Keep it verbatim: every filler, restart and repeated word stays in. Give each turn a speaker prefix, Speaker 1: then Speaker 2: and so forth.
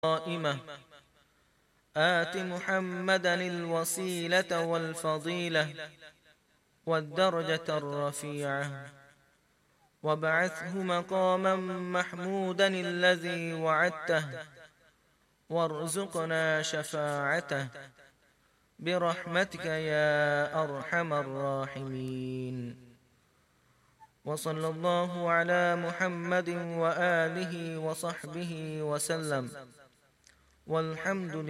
Speaker 1: قائمة آت محمدا الوسيلة والفضيلة والدرجة الرفيعة وابعثه مقاما محمودا الذي وعدته وارزقنا شفاعته برحمتك يا أرحم الراحمين. وصلى الله على محمد وآله وصحبه وسلم والحمد لله.